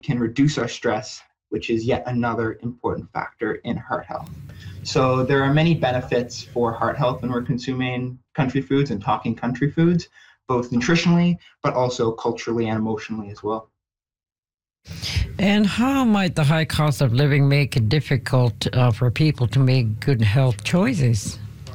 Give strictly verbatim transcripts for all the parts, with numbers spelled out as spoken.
can reduce our stress, which is yet another important factor in heart health. So there are many benefits for heart health when we're consuming country foods and talking country foods, both nutritionally, but also culturally and emotionally as well. And how might the high cost of living make it difficult uh, for people to make good health choices?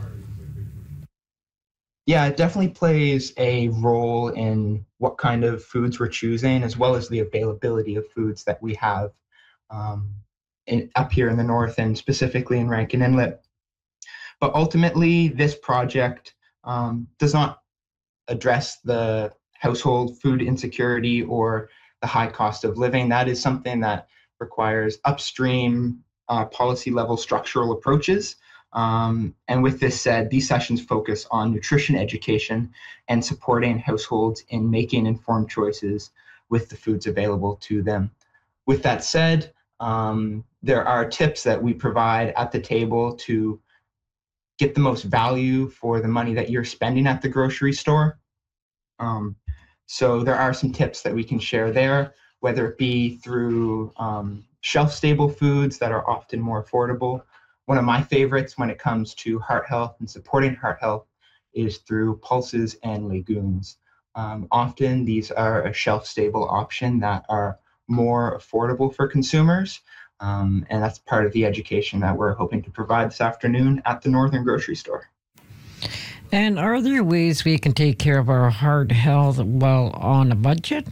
Yeah, it definitely plays a role in what kind of foods we're choosing, as well as the availability of foods that we have um, in, up here in the north and specifically in Rankin Inlet. But ultimately, this project um, does not address the household food insecurity or the high cost of living. That is something that requires upstream uh, policy level structural approaches. Um, and with this said, these sessions focus on nutrition education and supporting households in making informed choices with the foods available to them. With that said, um, there are tips that we provide at the table to get the most value for the money that you're spending at the grocery store. Um, so there are some tips that we can share there, whether it be through um, shelf-stable foods that are often more affordable. One of my favorites when it comes to heart health and supporting heart health is through pulses and legumes. Um, often these are a shelf-stable option that are more affordable for consumers, um, and that's part of the education that we're hoping to provide this afternoon at the Northern Grocery Store. And are there ways we can take care of our heart health while on a budget?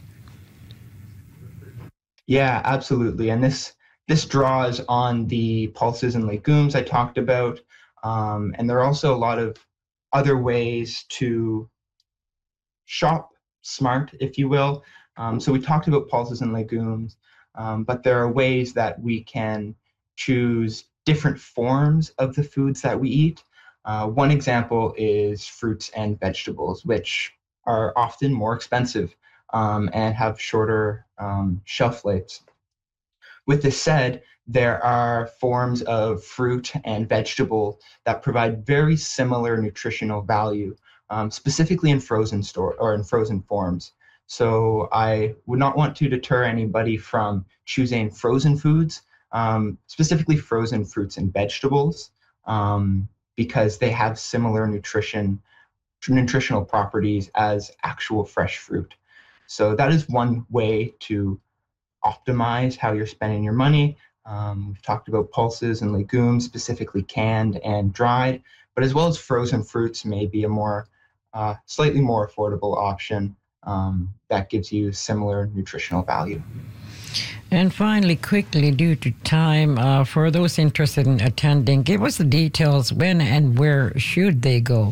Yeah, absolutely. And this this draws on the pulses and legumes I talked about. Um, and there are also a lot of other ways to shop smart, if you will. Um, so we talked about pulses and legumes, um, but there are ways that we can choose different forms of the foods that we eat. Uh, one example is fruits and vegetables, which are often more expensive um, and have shorter um, shelf lives. With this said, there are forms of fruit and vegetable that provide very similar nutritional value, um, specifically in frozen store or in frozen forms. So I would not want to deter anybody from choosing frozen foods, um, specifically frozen fruits and vegetables, um, because they have similar nutrition, nutritional properties as actual fresh fruit. So that is one way to optimize how you're spending your money. Um, we've talked about pulses and legumes, specifically canned and dried, but as well as frozen fruits may be a more, uh, slightly more affordable option um, that gives you similar nutritional value. And finally, quickly, due to time, uh, for those interested in attending, give us the details. When and where should they go?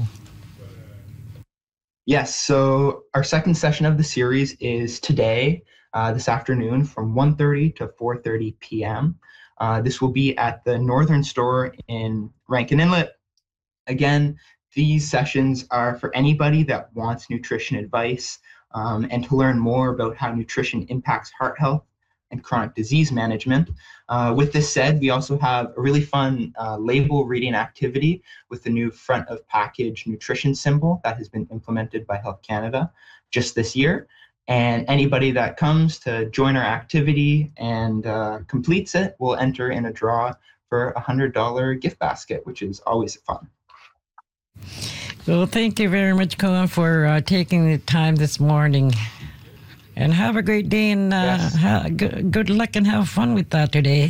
Yes, so our second session of the series is today, uh, this afternoon from one thirty to four thirty p.m. Uh, this will be at the Northern Store in Rankin Inlet. Again, these sessions are for anybody that wants nutrition advice um, and to learn more about how nutrition impacts heart health and chronic disease management. Uh, with this said, we also have a really fun uh, label reading activity with the new front of package nutrition symbol that has been implemented by Health Canada just this year. And anybody that comes to join our activity and uh, completes it will enter in a draw for a one hundred dollars gift basket, which is always fun. Well, thank you very much, Koen, for uh, taking the time this morning. And have a great day, and uh, yes. ha- g- good luck and have fun with that today.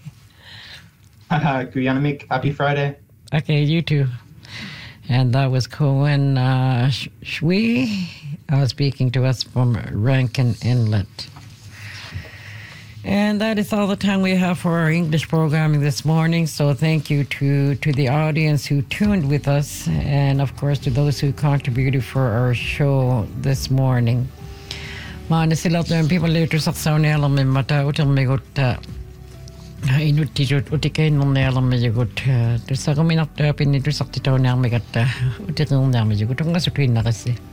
Kuyanamik, happy Friday. Okay, you too. And that was Koen uh, Shui uh, speaking to us from Rankin Inlet. And that is all the time we have for our English programming this morning. So thank you to, to the audience who tuned with us, and of course to those who contributed for our show this morning. Maanisilauten pivaleutusarsaunialamme matautermigut inuttisut utikainnernnialammajukut tussaqaminartuapinni tussartitauniarmigatta utiqirniarmajukut ungasuttuinnaqassi